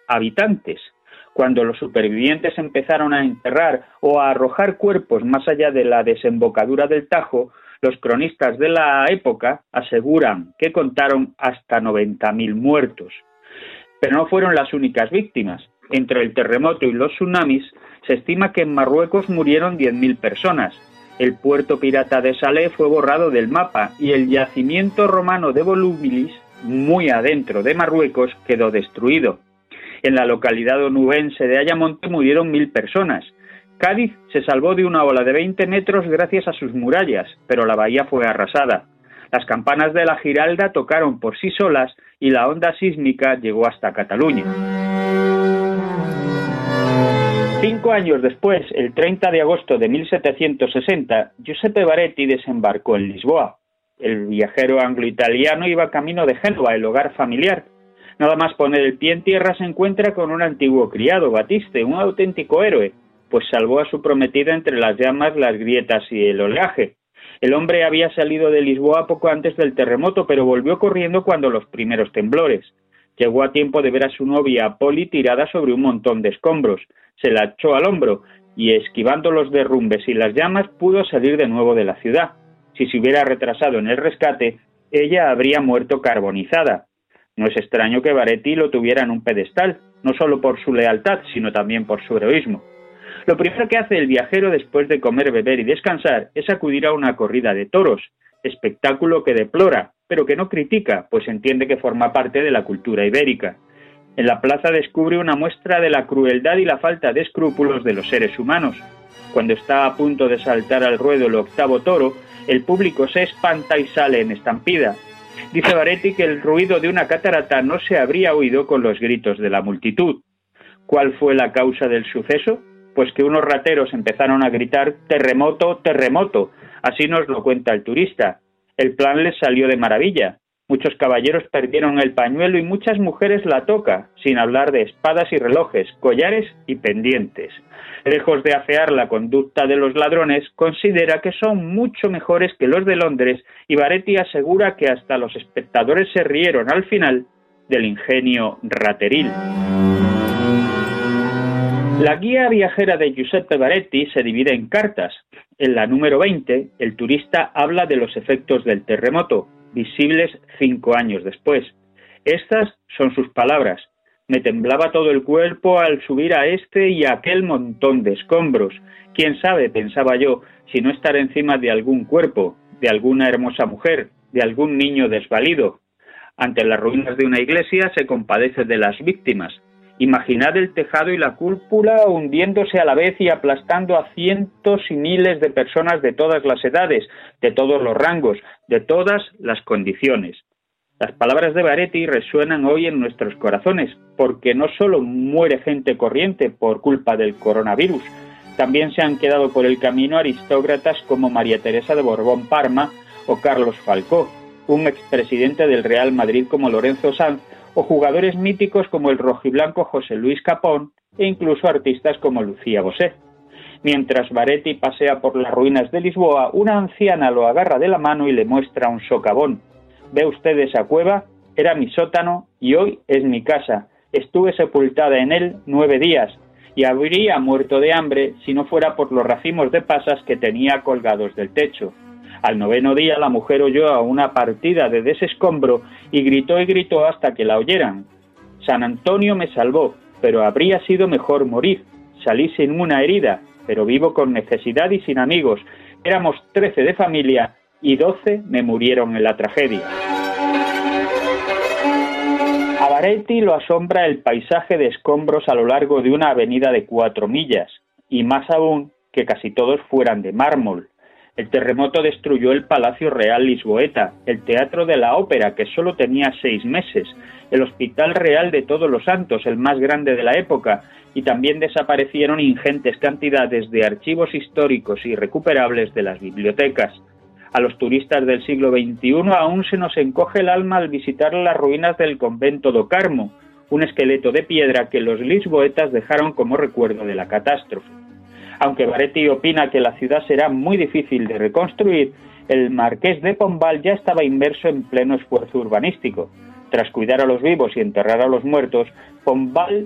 habitantes. Cuando los supervivientes empezaron a enterrar o a arrojar cuerpos más allá de la desembocadura del Tajo, los cronistas de la época aseguran que contaron hasta 90.000 muertos. Pero no fueron las únicas víctimas. Entre el terremoto y los tsunamis, se estima que en Marruecos murieron 10.000 personas. El puerto pirata de Salé fue borrado del mapa y el yacimiento romano de Volubilis, muy adentro de Marruecos, quedó destruido. En la localidad onubense de Ayamonte murieron 1.000 personas. Cádiz se salvó de una ola de 20 metros gracias a sus murallas, pero la bahía fue arrasada. Las campanas de la Giralda tocaron por sí solas y la onda sísmica llegó hasta Cataluña. 5 años después, el 30 de agosto de 1760, Giuseppe Baretti desembarcó en Lisboa. El viajero anglo-italiano iba camino de Génova, el hogar familiar. Nada más poner el pie en tierra se encuentra con un antiguo criado, Batiste, un auténtico héroe, pues salvó a su prometida entre las llamas, las grietas y el oleaje. El hombre había salido de Lisboa poco antes del terremoto, pero volvió corriendo cuando los primeros temblores. Llegó a tiempo de ver a su novia Polly tirada sobre un montón de escombros. Se la echó al hombro y, esquivando los derrumbes y las llamas, pudo salir de nuevo de la ciudad. Si se hubiera retrasado en el rescate, ella habría muerto carbonizada. No es extraño que Baretti lo tuviera en un pedestal, no solo por su lealtad, sino también por su heroísmo. Lo primero que hace el viajero después de comer, beber y descansar es acudir a una corrida de toros, espectáculo que deplora, pero que no critica, pues entiende que forma parte de la cultura ibérica. En la plaza descubre una muestra de la crueldad y la falta de escrúpulos de los seres humanos. Cuando está a punto de saltar al ruedo el octavo toro, el público se espanta y sale en estampida. Dice Baretti que el ruido de una catarata no se habría oído con los gritos de la multitud. ¿Cuál fue la causa del suceso? Pues que unos rateros empezaron a gritar «terremoto, terremoto», así nos lo cuenta el turista. El plan les salió de maravilla. Muchos caballeros perdieron el pañuelo y muchas mujeres la toca, sin hablar de espadas y relojes, collares y pendientes. Lejos de afear la conducta de los ladrones, considera que son mucho mejores que los de Londres y Baretti asegura que hasta los espectadores se rieron al final del ingenio rateril. La guía viajera de Giuseppe Baretti se divide en cartas. En la número 20, el turista habla de los efectos del terremoto, visibles 5 años después. Estas son sus palabras. Me temblaba todo el cuerpo al subir a este y a aquel montón de escombros. Quién sabe, pensaba yo, si no estar encima de algún cuerpo, de alguna hermosa mujer, de algún niño desvalido. Ante las ruinas de una iglesia se compadece de las víctimas. Imaginad el tejado y la cúpula hundiéndose a la vez y aplastando a cientos y miles de personas de todas las edades, de todos los rangos, de todas las condiciones. Las palabras de Baretti resuenan hoy en nuestros corazones, porque no solo muere gente corriente por culpa del coronavirus, también se han quedado por el camino aristócratas como María Teresa de Borbón Parma o Carlos Falcó, un expresidente del Real Madrid como Lorenzo Sanz, o jugadores míticos como el rojiblanco José Luis Capón e incluso artistas como Lucía Bosé. Mientras Baretti pasea por las ruinas de Lisboa, una anciana lo agarra de la mano y le muestra un socavón. ¿Ve usted esa cueva? Era mi sótano y hoy es mi casa. Estuve sepultada en él 9 días y habría muerto de hambre si no fuera por los racimos de pasas que tenía colgados del techo. Al 9º día la mujer oyó a una partida de desescombro y gritó hasta que la oyeran. San Antonio me salvó, pero habría sido mejor morir. Salí sin una herida, pero vivo con necesidad y sin amigos. Éramos 13 de familia y 12 me murieron en la tragedia. A Baretti lo asombra el paisaje de escombros a lo largo de una avenida de 4 millas, y más aún que casi todos fueran de mármol. El terremoto destruyó el Palacio Real Lisboeta, el Teatro de la Ópera, que solo tenía 6 meses, el Hospital Real de Todos los Santos, el más grande de la época, y también desaparecieron ingentes cantidades de archivos históricos irrecuperables de las bibliotecas. A los turistas del siglo XXI aún se nos encoge el alma al visitar las ruinas del convento do Carmo, un esqueleto de piedra que los lisboetas dejaron como recuerdo de la catástrofe. Aunque Baretti opina que la ciudad será muy difícil de reconstruir, el marqués de Pombal ya estaba inmerso en pleno esfuerzo urbanístico. Tras cuidar a los vivos y enterrar a los muertos, Pombal